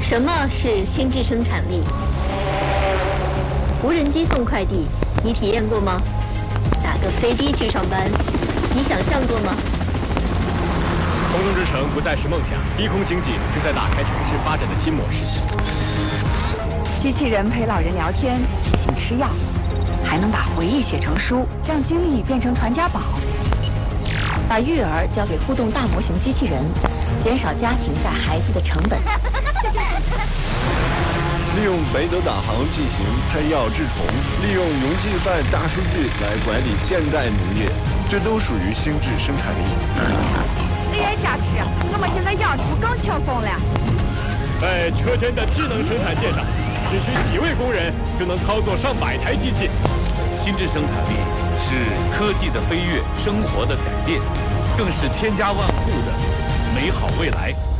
什么是心智生产力？无人机送快递，你体验过吗？打个飞的去上班，你想象过吗？ 空中之城不再是梦想，低空经济正在打开城市发展的新模式。 机器人陪老人聊天，提醒吃药，还能把回忆写成书，让经历变成传家宝。把育儿交给互动大模型机器人，减少家庭带孩子的成本。 利用北斗导航进行拍药治虫，利用农技办大数据来管理现代农业，这都属于心智生产力。 哎，佳琪，我们现在养猪更轻松了。 在车间的智能生产线上，只需几位工人就能操作上百台机器。 心智生产力是科技的飞跃，生活的改变，更是千家万户的美好未来。